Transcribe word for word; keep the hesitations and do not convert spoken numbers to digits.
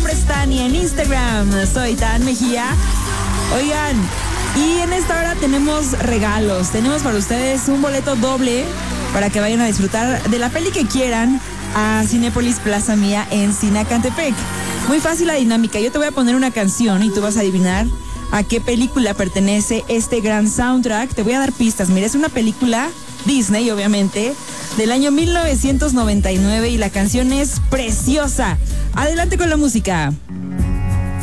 nombre es Tania en Instagram. Soy Tan Mejía. Oigan, y en esta hora tenemos regalos. Tenemos para ustedes un boleto doble para que vayan a disfrutar de la peli que quieran a Cinépolis Plaza Mía en Sinacantepec. Muy fácil la dinámica. Yo te voy a poner una canción y tú vas a adivinar a qué película pertenece este gran soundtrack. Te voy a dar pistas. Mira, es una película Disney, obviamente, del año mil novecientos noventa y nueve y la canción es preciosa. Adelante con la música.